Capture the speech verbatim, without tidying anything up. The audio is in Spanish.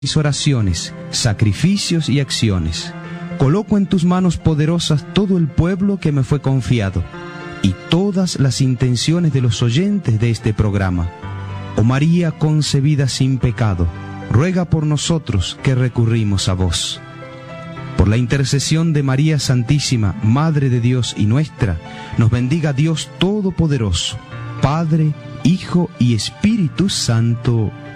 mis oraciones, sacrificios y acciones. Coloco en tus manos poderosas todo el pueblo que me fue confiado y todas las intenciones de los oyentes de este programa. Oh María concebida sin pecado, ruega por nosotros que recurrimos a vos. Por la intercesión de María Santísima, Madre de Dios y nuestra, nos bendiga Dios Todopoderoso, Padre, Hijo y Espíritu Santo.